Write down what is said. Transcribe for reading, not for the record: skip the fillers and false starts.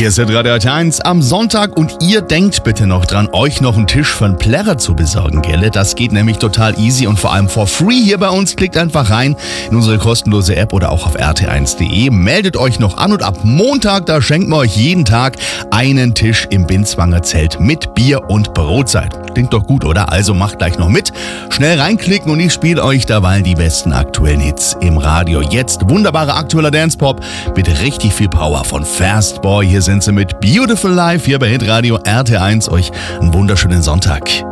Hier ist Radio RT1 am Sonntag und ihr denkt bitte noch dran, euch noch einen Tisch für einen Plärrer zu besorgen, gell? Das geht nämlich total easy und vor allem for free hier bei uns. Klickt einfach rein in unsere kostenlose App oder auch auf rt1.de. Meldet euch noch an und ab Montag, da schenken wir euch jeden Tag einen Tisch im Binswanger Zelt mit Bier und Brotzeit. Klingt doch gut, oder? Also macht gleich noch mit. Schnell reinklicken und ich spiele euch derweil die besten aktuellen Hits im Radio. Jetzt wunderbarer aktueller Dancepop mit richtig viel Power von Fastboy. Hier sind sie mit Beautiful Life hier bei Hitradio RT1. Euch einen wunderschönen Sonntag.